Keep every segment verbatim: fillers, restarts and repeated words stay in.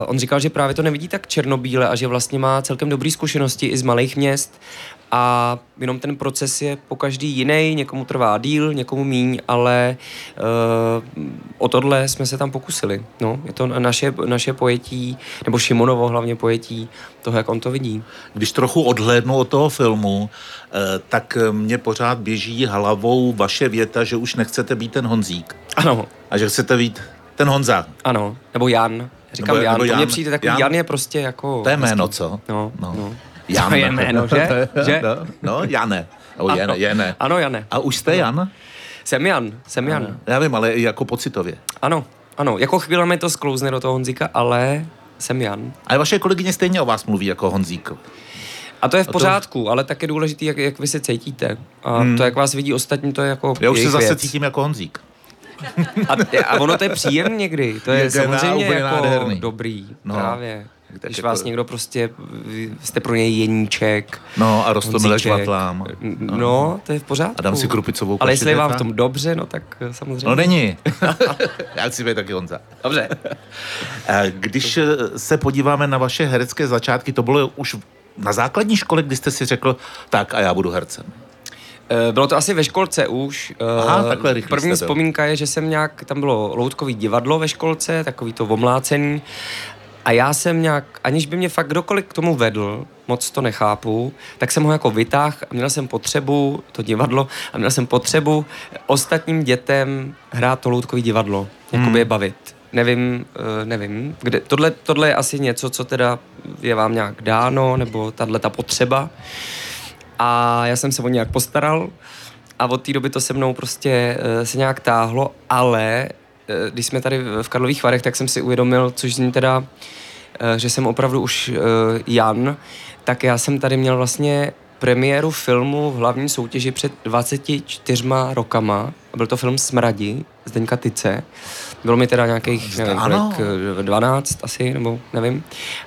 On říkal, že právě to nevidí tak černobíle a že vlastně má celkem dobrý zkušenosti i z malých měst a jenom ten proces je po každý jiný, někomu trvá díl, někomu míň, ale uh, o tohle jsme se tam pokusili. No, je to naše, naše pojetí, nebo Šimonovo hlavně pojetí toho, jak on to vidí. Když trochu odhlédnu od toho filmu, tak mě pořád běží hlavou vaše věta, že už nechcete být ten Honzík. Ano. A že chcete být ten Honza. Ano, nebo Jan. Říkám nebo, Jan, nebo to Jan, mně přijde takový, Jan, Jan je prostě jako... To je jméno, co? No, no. no. Jan. To je jméno, že? že? No, no, Jane. O, ano. Jane, Jane. Ano, Jane. A už jste Jan? Jsem Jan, jsem Jan. Ano. Já vím, ale jako pocitově. Ano, ano, jako chvílemi to sklouzne do toho Honzíka, ale jsem Jan. Ale vaše kolegyně stejně o vás mluví jako Honzík. A to je v to... pořádku, ale tak je důležitý, jak, jak vy se cítíte. A hmm. to, jak vás vidí ostatní, to je jako Já už se zase věc. cítím jako Honzík. A, a ono to je příjemný někdy, to je, je samozřejmě jako nádherný. Dobrý, no. Právě. Když vás jako... někdo prostě, jste pro něj jeníček. No a Rostomile Žvatlám. No, no, to je v pořádku. A dám si krupicovou Ale jestli je vám v tom dobře, no tak samozřejmě. No není. Já chci být taky Honza. Dobře. Když se podíváme na vaše herecké začátky, to bylo už na základní škole, kdy jste si řekl, tak a já budu hercem. Bylo to asi ve školce už. Aha, takhle rychle. První vzpomínka je, že jsem nějak, tam bylo loutkový divadlo ve školce, takový to omlácený. A já jsem nějak, aniž by mě fakt kdokoliv k tomu vedl, moc to nechápu, tak jsem ho jako vytáhl a měl jsem potřebu, to divadlo, a měl jsem potřebu ostatním dětem hrát to loutkový divadlo, jakoby hmm. je bavit. Nevím, nevím, kde, tohle, tohle je asi něco, co teda je vám nějak dáno, nebo tahle ta potřeba. A já jsem se o nějak postaral a od té doby to se mnou prostě se nějak táhlo, ale když jsme tady v Karlových Varech, tak jsem si uvědomil, což zní teda, že jsem opravdu už Jan, tak já jsem tady měl vlastně premiéru filmu v hlavní soutěži před dvaceti čtyřma rokama. Byl to film Smradi, Zdeňka Tyce. Bylo mi teda nějakých, nevím, dvanáct asi, nebo nevím.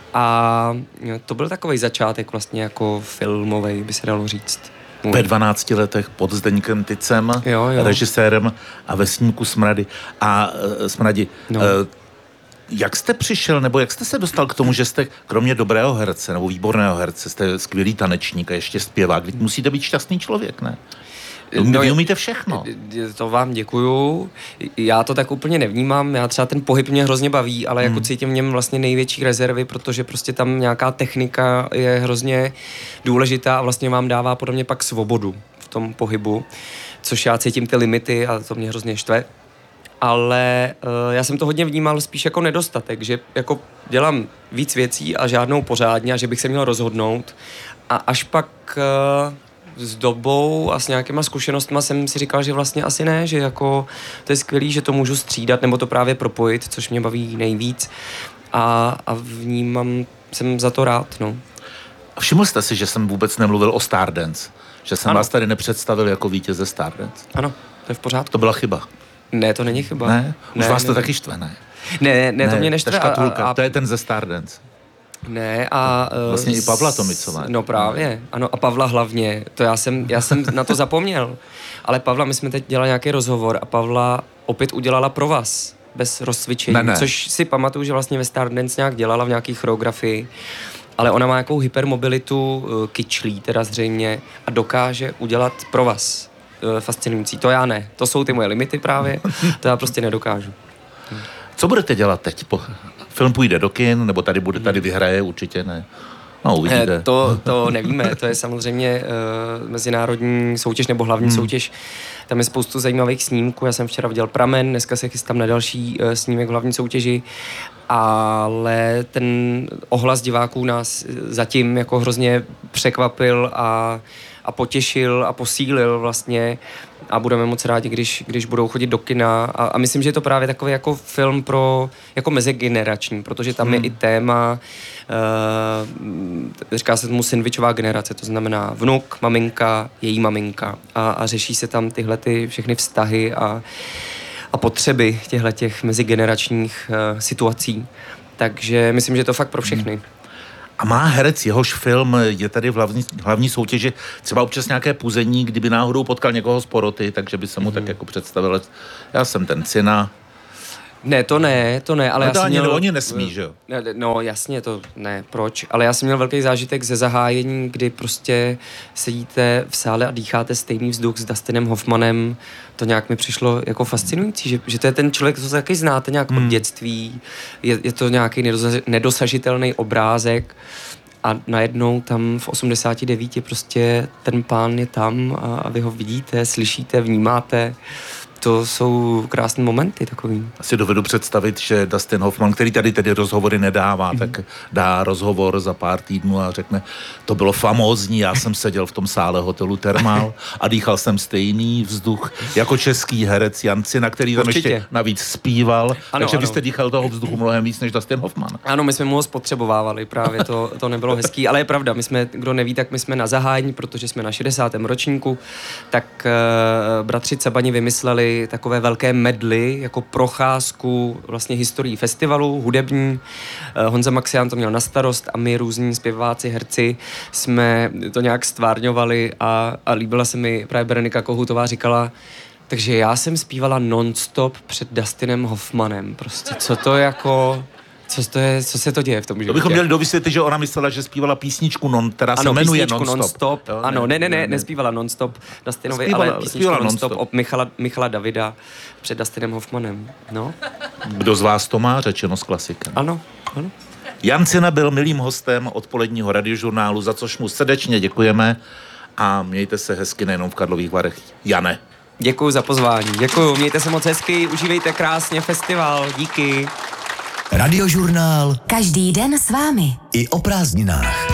A to byl takovej začátek vlastně jako filmovej, by se dalo říct. Ve dvanácti letech pod Zdeňkem Tycem, jo, jo. režisérem a ve snímku Smrady. A uh, Smradi, no. uh, jak jste přišel, nebo jak jste se dostal k tomu, že jste kromě dobrého herce, nebo výborného herce, jste skvělý tanečník a ještě zpěvák, když musíte být šťastný člověk, ne? No, vy umíte všechno. To vám děkuju. Já to tak úplně nevnímám. Já třeba ten pohyb mě hrozně baví, ale jako hmm. cítím v něm vlastně největší rezervy, protože prostě tam nějaká technika je hrozně důležitá a vlastně vám dává podle mě pak svobodu v tom pohybu, což já cítím ty limity a to mě hrozně štve. Ale uh, já jsem to hodně vnímal spíš jako nedostatek, že jako dělám víc věcí a žádnou pořádně a že bych se měl rozhodnout a až pak... Uh, s dobou a s nějakýma zkušenostma jsem si říkal, že vlastně asi ne, že jako to je skvělý, že to můžu střídat nebo to právě propojit, což mě baví nejvíc a, a vnímám, jsem za to rád, no. A všiml jste si, že jsem vůbec nemluvil o Stardance? Že jsem ano. vás tady nepředstavil jako vítěze Stardance? Ano, to je v pořádku. To byla chyba. Ne, to není chyba. Ne? Už ne, vás ne, to taky štve, ne? Ne, ne, ne, to mě neštve. Ta škatulka, a, a... to je ten ze Stardance. Ne a... Vlastně uh, i Pavla Tomicová. No právě, ano a Pavla hlavně, to já jsem, já jsem na to zapomněl, ale Pavla, my jsme teď dělali nějaký rozhovor a Pavla opět udělala pro vás, bez rozcvičení, ne, ne. což si pamatuju, že vlastně ve Stardance nějak dělala v nějaký choreografii, ale ona má nějakou hypermobilitu, kyčlí teda zřejmě a dokáže udělat pro vás fascinující, to já ne, to jsou ty moje limity právě, to já prostě nedokážu. Co budete dělat teď? Po... Film půjde do kin, nebo tady bude, tady vyhraje, určitě ne. No, uvidíte. To, to nevíme, to je samozřejmě uh, mezinárodní soutěž nebo hlavní hmm. soutěž. Tam je spoustu zajímavých snímků. Já jsem včera viděl Pramen, dneska se chystám na další uh, snímek v hlavní soutěži, ale ten ohlas diváků nás zatím jako hrozně překvapil a, a potěšil a posílil vlastně a budeme moc rádi, když, když budou chodit do kina a, a myslím, že je to právě takový jako film pro, jako mezigenerační, protože tam hmm. je i téma, uh, říká se tomu sandwichová generace, to znamená vnuk, maminka, její maminka a, a řeší se tam tyhle ty všechny vztahy a, a potřeby těchto těch mezigeneračních uh, situací. Takže myslím, že je to fakt pro všechny. Hmm. A má herec, jehož film je tady v hlavní, hlavní soutěži, třeba občas nějaké puzení, kdyby náhodou potkal někoho z poroty, takže by se mu mm. tak jako představil, já jsem ten Cina. Ne, to ne, to ne, ale no já jsem měl... No oni nesmí, že jo? No jasně, to ne, proč, ale já jsem měl velký zážitek ze zahájení, kdy prostě sedíte v sále a dýcháte stejný vzduch s Dustinem Hoffmanem. To nějak mi přišlo jako fascinující, že, že to je ten člověk, co taky znáte nějak hmm. od dětství, je, je to nějaký nedosažitelný obrázek a najednou tam v osmdesáti devíti prostě ten pán je tam a, a vy ho vidíte, slyšíte, vnímáte. To jsou krásné momenty takový. Asi dovedu představit, že Dustin Hoffman, který tady tedy rozhovory nedává, mm. tak dá rozhovor za pár týdnů a řekne, to bylo famózní, já jsem seděl v tom sále hotelu Thermal a dýchal jsem stejný vzduch jako český herec Jan Cina, který tam Určitě. ještě navíc zpíval, ano, takže ano. Vy jste dýchal toho vzduchu mnohem víc než Dustin Hoffman. Ano, my jsme mu ho spotřebovávali, právě to, to nebylo hezký, ale je pravda, my jsme, kdo neví, tak my jsme na zahájení, protože jsme na šedesátém ročníku, tak uh, bratři Cabani vymysleli takové velké medly jako procházku vlastně historií festivalu hudební. Honza Maxián to měl na starost a my různí zpěváci, herci jsme to nějak stvárňovali a, a líbila se mi právě Berenika Kohutová říkala, takže já jsem zpívala non-stop před Dustinem Hoffmanem. Prostě co to jako... Co, to je, co se to děje v tom životě? To bychom měli dovysvětlit, že ona myslela, že zpívala písničku non, která se jmenuje non-stop. non-stop. Jo, ano, ne, ne, ne, ne, nespívala non-stop Dustinovi, zpívala, ale písničku non-stop od Michala, Michala Davida před Dustinem Hoffmanem. No. Kdo z vás to má řečeno s klasikem? Ano, ano. Jan Cina byl milým hostem odpoledního radiožurnálu, za což mu srdečně děkujeme a mějte se hezky nejenom v Karlových Varech. Jane. Děkuju za pozvání, děkuju, mějte se moc hezky, užívejte krásně festival, díky. Radiožurnál. Každý den s vámi. I o prázdninách.